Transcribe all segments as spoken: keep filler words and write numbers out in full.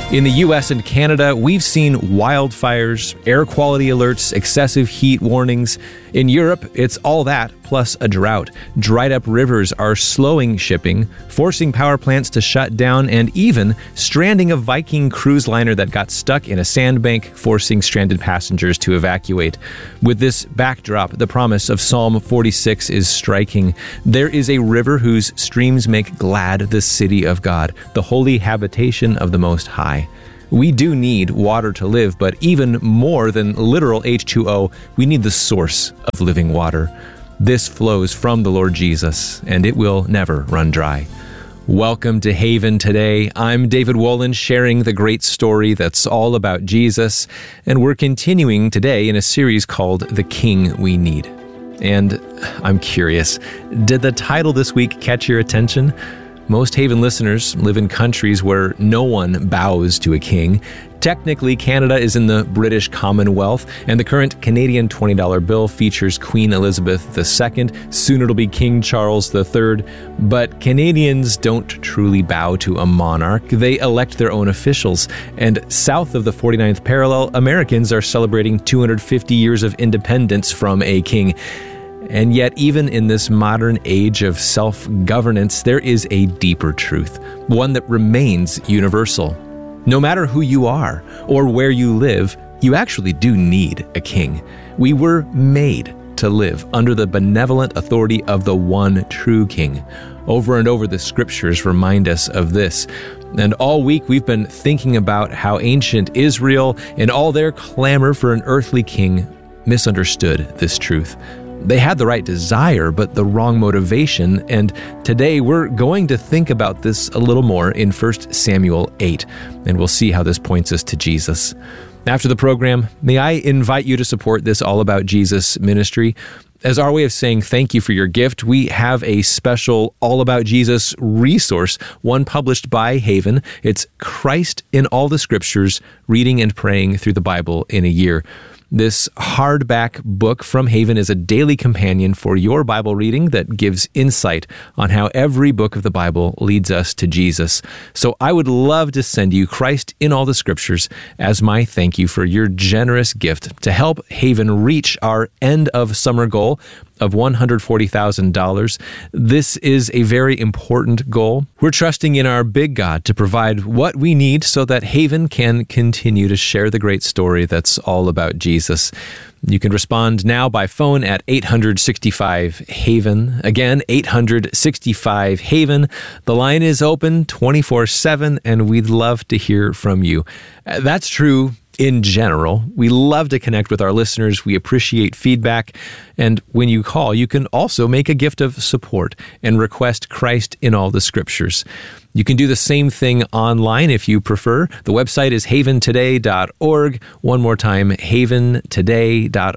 In the U S and Canada, we've seen wildfires, air quality alerts, excessive heat warnings. In Europe, it's all that plus a drought. Dried up rivers are slowing shipping, forcing power plants to shut down, and even stranding a Viking cruise liner that got stuck in a sandbank, forcing stranded passengers to evacuate. With this backdrop, the promise of Psalm forty-six is striking. There is a river whose streams make glad the city of God, the holy habitation of the Most High. We do need water to live, but even more than literal H two O, we need the source of living water. This flows from the Lord Jesus, and it will never run dry. Welcome to Haven Today. I'm David Wolin, sharing the great story that's all about Jesus, and we're continuing today in a series called The King We Need. And I'm curious, did the title this week catch your attention? Most Haven listeners live in countries where no one bows to a king. Technically, Canada is in the British Commonwealth, and the current Canadian twenty dollar bill features Queen Elizabeth the Second. Soon it'll be King Charles the Third. But Canadians don't truly bow to a monarch. They elect their own officials. And south of the forty-ninth parallel, Americans are celebrating two hundred fifty years of independence from a king. And yet, even in this modern age of self-governance, there is a deeper truth, one that remains universal. No matter who you are or where you live, you actually do need a king. We were made to live under the benevolent authority of the one true king. Over and over, the scriptures remind us of this. And all week, we've been thinking about how ancient Israel, in all their clamor for an earthly king, misunderstood this truth. They had the right desire, but the wrong motivation, and today we're going to think about this a little more in First Samuel eight, and we'll see how this points us to Jesus. After the program, may I invite you to support this All About Jesus ministry. As our way of saying thank you for your gift, we have a special All About Jesus resource, one published by Haven. It's Christ in All the Scriptures, Reading and Praying Through the Bible in a Year. This hardback book from Haven is a daily companion for your Bible reading that gives insight on how every book of the Bible leads us to Jesus. So I would love to send you Christ in All the Scriptures as my thank you for your generous gift to help Haven reach our end of summer goal of one hundred forty thousand dollars. This is a very important goal. We're trusting in our big God to provide what we need so that Haven can continue to share the great story that's all about Jesus. You can respond now by phone at eight hundred sixty-five Haven. Again, eight hundred sixty-five Haven. The line is open twenty-four seven, and we'd love to hear from you. That's true in general. We love to connect with our listeners. We appreciate feedback. And when you call, you can also make a gift of support and request Christ in All the Scriptures. You can do the same thing online if you prefer. The website is haven today dot org. One more time, haven today dot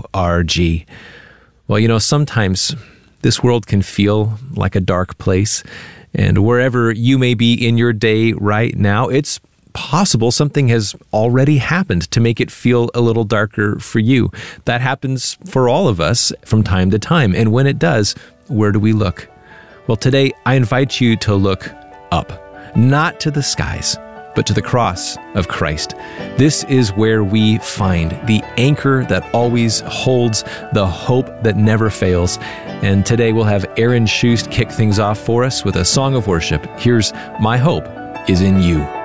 org. Well, you know, sometimes this world can feel like a dark place. And wherever you may be in your day right now, it's possible something has already happened to make it feel a little darker for you. That happens for all of us from time to time. And when it does, where do we look? Well, today I invite you to look up, not to the skies, but to the cross of Christ. This is where we find the anchor that always holds, the hope that never fails. And today we'll have Aaron Schust kick things off for us with a song of worship. Here's My Hope Is in You.